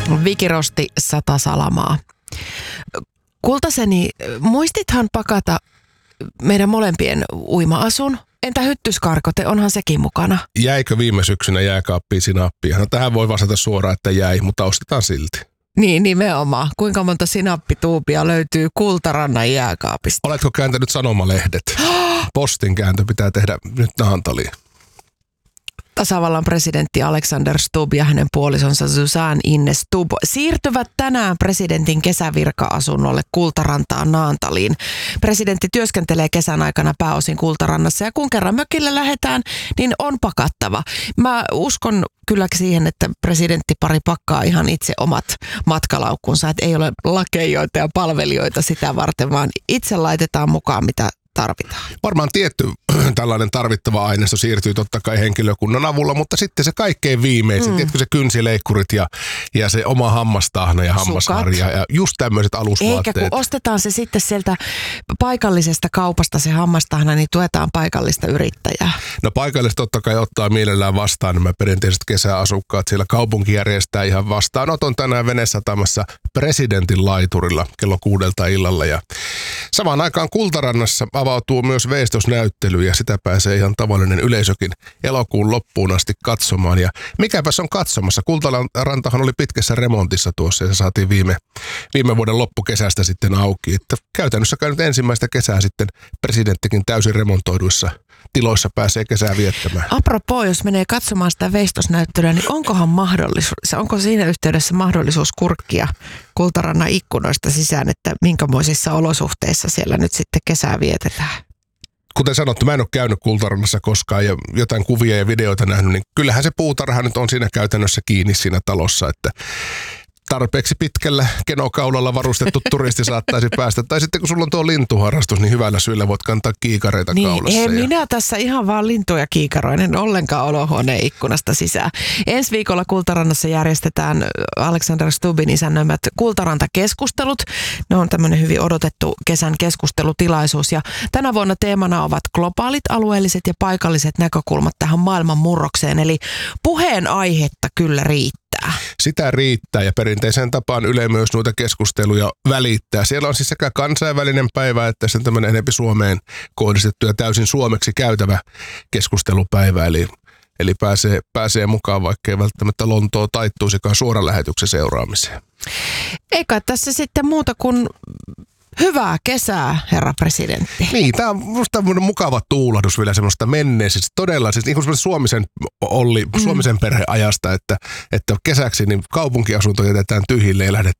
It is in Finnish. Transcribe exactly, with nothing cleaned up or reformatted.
Vikirosti sata salamaa. Kultaseni, muistithan pakata meidän molempien uima-asun? Entä hyttyskarkote, onhan sekin mukana? Jäikö viime syksynä jääkaappiin sinappia? No tähän voi vastata suoraan, että jäi, mutta ostetaan silti. Niin, nimenomaan. Kuinka monta sinappituupia löytyy Kultarannan jääkaapista? Oletko kääntänyt sanomalehdet? Postin kääntö pitää tehdä nyt Naantaliin. Tasavallan presidentti Alexander Stubb ja hänen puolisonsa Susanne Inne Stubb siirtyvät tänään presidentin kesävirka-asunnolle Kultarantaan Naantaliin. Presidentti työskentelee kesän aikana pääosin Kultarannassa ja kun kerran mökille lähdetään, niin on pakattava. Mä uskon kyllä siihen, että presidentti pari pakkaa ihan itse omat matkalaukkunsa, että ei ole lakeijoita ja palvelijoita sitä varten, vaan itse laitetaan mukaan mitä tarvitaan. Varmaan tietty tällainen tarvittava aineisto siirtyy totta kai henkilökunnan avulla, mutta sitten se kaikkein viimeisin, mm. tiedätkö se kynsileikkurit ja, ja se oma hammastahna ja hammasharja ja just tämmöiset alusvaatteet. Eikä kun ostetaan se sitten sieltä paikallisesta kaupasta se hammastahna, niin tuetaan paikallista yrittäjää. No paikallista totta kai ottaa mielellään vastaan nämä perinteiset kesäasukkaat. Siellä kaupunki järjestää ihan vastaanoton tänään Venesatamassa presidentin laiturilla kello kuudelta illalla ja samaan aikaan Kultarannassa avautuu myös veistosnäyttely ja sitä pääsee ihan tavallinen yleisökin elokuun loppuun asti katsomaan. Ja mikäpäs on katsomassa? Kultarantahan oli pitkässä remontissa tuossa ja se saatiin viime, viime vuoden loppukesästä sitten auki. Että käytännössä käynyt ensimmäistä kesää sitten presidenttikin täysin remontoiduissa tiloissa pääsee kesää viettämään. Apropos, jos menee katsomaan sitä veistosnäyttelyä, niin onkohan mahdollisuus, onko siinä yhteydessä mahdollisuus kurkkia Kultarannan ikkunoista sisään, että minkämoisissa olosuhteissa siellä nyt sitten kesää vietetään? Kuten sanottu, mä en ole käynyt Kultarannassa koskaan ja jotain kuvia ja videoita nähnyt, niin kyllähän se puutarha nyt on siinä käytännössä kiinni siinä talossa, että tarpeeksi pitkällä kenokaulalla varustettu turisti saattaisi päästä. Tai sitten kun sulla on tuo lintuharrastus, niin hyvällä syyllä voit kantaa kiikareita niin, kaulassa. Niin, ja... minä tässä ihan vaan lintuja kiikaroin, en ollenkaan olohuoneen ikkunasta sisään. Ensi viikolla Kultarannassa järjestetään Alexander Stubbin isännöimät Kultaranta-keskustelut. Ne on tämmöinen hyvin odotettu kesän keskustelutilaisuus. Ja tänä vuonna teemana ovat globaalit, alueelliset ja paikalliset näkökulmat tähän maailman murrokseen. Eli puheen aihetta kyllä riittää. Sitä riittää ja perinteiseen tapaan Yle myös noita keskusteluja välittää. Siellä on siis sekä kansainvälinen päivä että sen tämmöinen enempi Suomeen kohdistettu ja täysin suomeksi käytävä keskustelupäivä. Eli, eli pääsee, pääsee mukaan, vaikka ei välttämättä Lontoo taittuisikaan suoran lähetyksen seuraamiseen. Eikä tässä sitten muuta kuin hyvää kesää, herra presidentti. Niin, tämä on musta mukava tuulahdus vielä semmoista menneisistä. Todella siis niin kuin semmoista Suomisen Olli, mm. Suomisen perheajasta, että, että kesäksi niin kaupunkiasunto jätetään tyhjille ja lähdet,